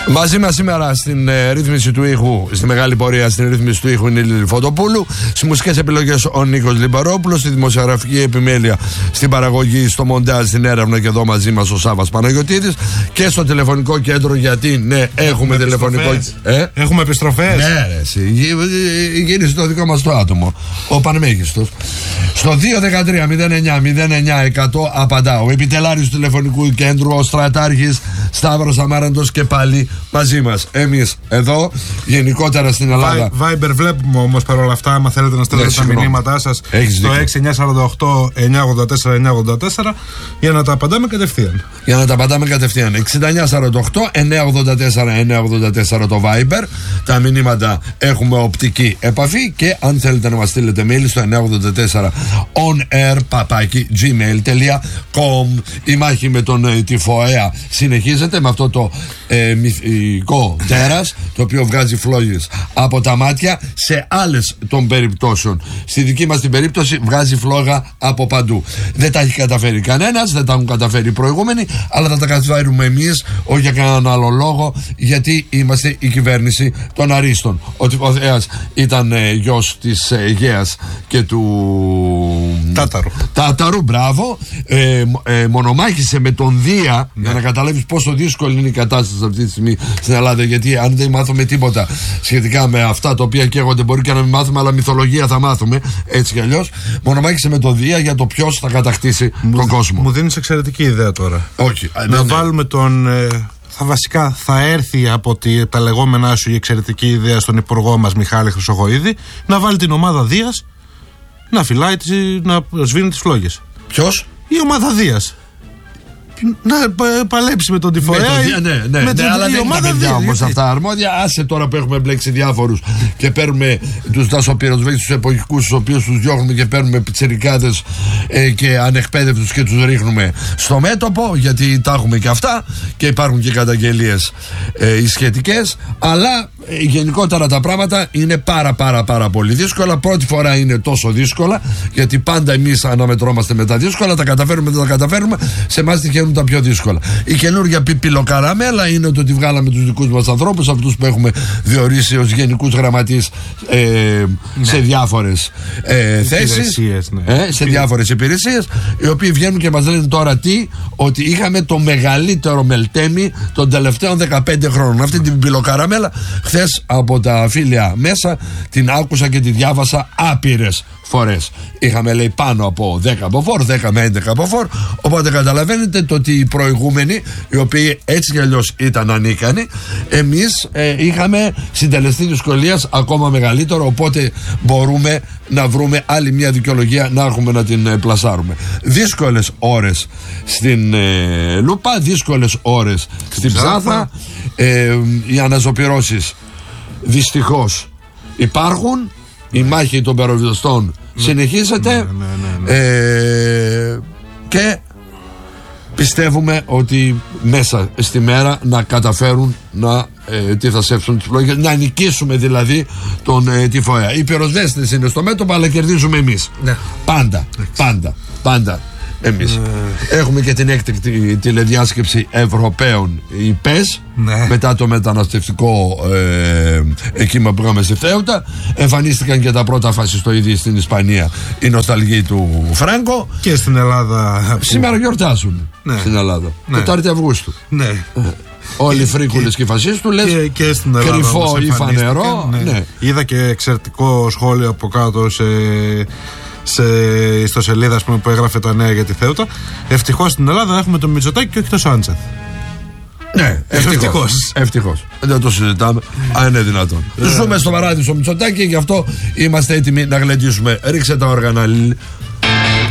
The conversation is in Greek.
Μαζί μας σήμερα στην ρύθμιση του ήχου, στη μεγάλη πορεία στην ρύθμιση του ήχου είναι η Λίλη Φωτοπούλου. Στις μουσικές επιλογές ο Νίκος Λιμπερόπουλος. Στη δημοσιογραφική επιμέλεια, στην παραγωγή, στο μοντάζ, στην έρευνα και εδώ μαζί μας ο Σάββας Παναγιωτίδης. Και στο τηλεφωνικό κέντρο, γιατί ναι, έχουμε τηλεφωνικό. Έχουμε επιστροφές. Ναι, γύρισε το δικό μας το άτομο. Ο πανμέγιστος. Στο 213-09-09-100 απαντά ο επιτελάριος του τηλεφωνικού κέντρου, ο στρατάρχης Σταύρος Αμάραντος, και πάλι μαζί μας. Εμείς εδώ, γενικότερα στην Ελλάδα. Viber βλέπουμε όμως παρόλα αυτά, άμα θέλετε να στέλνετε τα μηνύματά σας στο 6948-984-984 για να τα απαντάμε κατευθείαν. 6948-984-984 το Viber. Τα μηνύματα έχουμε οπτική επαφή, και αν θέλετε να μας στείλετε mail στο 984 onair@gmail.com. Η μάχη με τον τυφοαία συνεχίζεται με αυτό το μυθικό τέρας, το οποίο βγάζει φλόγες από τα μάτια σε άλλες των περιπτώσεων. Στη δική μας την περίπτωση βγάζει φλόγα από παντού. Δεν τα έχει καταφέρει κανένας, δεν τα έχουν καταφέρει οι προηγούμενοι, αλλά θα τα καταφέρουμε εμείς, όχι για κανέναν άλλο λόγο, γιατί είμαστε η κυβέρνηση των Αρίστων. Ο τυφοθέας ήταν γιος της Αιγαίας και του Τάταρου, μπράβο. Μονομάχησε με τον Δία, για να καταλάβεις πόσο δύσκολη είναι η κατάσταση αυτή τη στιγμή στην Ελλάδα. Γιατί αν δεν μάθουμε τίποτα σχετικά με αυτά τα οποία καίγονται, μπορεί και να μην μάθουμε, αλλά μυθολογία θα μάθουμε έτσι κι αλλιώς. Μονομάχησε με τον Δία για το ποιος θα κατακτήσει τον κόσμο. Μου δίνεις εξαιρετική ιδέα τώρα. Όχι, να βάλουμε τον. Θα έρθει από τα λεγόμενά σου η εξαιρετική ιδέα στον υπουργό μας Μιχάλη Χρυσοχοΐδη να βάλει την ομάδα Δίας να φυλάει, να σβήνει τις φλόγες. Ποιος? Η ομάδα Δίας. Να παλέψει με τον τυφοέα. Ναι, αλλά δεν είναι τα παιδιά όμως αυτά αρμόδια. Άσε τώρα που έχουμε μπλέξει διάφορους και παίρνουμε τους δασοπυροσβέστες, τους εποχικούς, τους οποίους τους διώχνουμε και παίρνουμε πιτσιρικάδες και ανεκπαίδευτους και τους ρίχνουμε στο μέτωπο, γιατί τα έχουμε και αυτά και υπάρχουν και καταγγελίες οι σχετικές. Αλλά γενικότερα τα πράγματα είναι πάρα πολύ δύσκολα. Πρώτη φορά είναι τόσο δύσκολα, γιατί πάντα εμείς αναμετρώμαστε με τα δύσκολα, τα καταφέρουμε, δεν τα καταφέρουμε, σε εμάς τυχαίνουν τα πιο δύσκολα. Η καινούργια πιλοκαραμέλα είναι το ότι βγάλαμε τους δικούς μας ανθρώπους, αυτούς που έχουμε διορίσει ως γενικούς γραμματείς σε διάφορες θέσεις, σε διάφορες υπηρεσίες, οι οποίοι βγαίνουν και μας λένε τώρα ότι είχαμε το μεγαλύτερο μελτέμι των τελευταίων 15 χρόνων. Αυτή την πιλοκαραμέλα χθες από τα φίλια μέσα την άκουσα και τη διάβασα άπειρες φορές. Είχαμε, λέει, πάνω από 10 μποφόρ, 10 με 11 μποφόρ. Οπότε καταλαβαίνετε το ότι οι προηγούμενοι, οι οποίοι έτσι κι αλλιώς ήταν ανίκανοι, εμείς είχαμε συντελεστή δυσκολίας ακόμα μεγαλύτερο. Οπότε μπορούμε να βρούμε άλλη μια δικαιολογία να έχουμε να την πλασάρουμε. Δύσκολες ώρες στην Λούπα, δύσκολες ώρες στην Ψάθα. Οι αναζωπυρώσεις δυστυχώς υπάρχουν. Η μάχη των πυροσβεστών συνεχίζεται. Και πιστεύουμε ότι μέσα στη μέρα να καταφέρουν να τυθασεύσουν τις φλόγες, να νικήσουμε δηλαδή τον τυφοαία. Οι πυροσβέστες είναι στο μέτωπο, αλλά κερδίζουμε εμείς. Πάντα εμείς. Έχουμε και την έκτακτη τηλεδιάσκεψη Ευρωπαίων, η ΠΕΣ, μετά το μεταναστευτικό εκείμα που είχαμε στη Θέουτα. Εμφανίστηκαν και τα πρώτα φασιστοειδή στην Ισπανία, η νοσταλγή του Φράγκο. Και στην Ελλάδα σήμερα γιορτάζουν στην Ελλάδα, 4η Αυγούστου. Όλοι οι φρίκουλες και οι φασίστουλες, και στην Ελλάδα, κρυφό ή φανερό. Είδα και εξαιρετικό σχόλιο από κάτω σε ιστοσελίδα που έγραφε τα νέα για τη Θέουτα. Ευτυχώς στην Ελλάδα έχουμε τον Μητσοτάκη και όχι τον Σάντσεθ. Ναι, ευτυχώς. Δεν το συζητάμε, αν είναι δυνατόν. Ζούμε στο παράδεισο Μητσοτάκη, γι' αυτό είμαστε έτοιμοι να γλεντήσουμε. Ρίξε τα όργανα, Λίλη.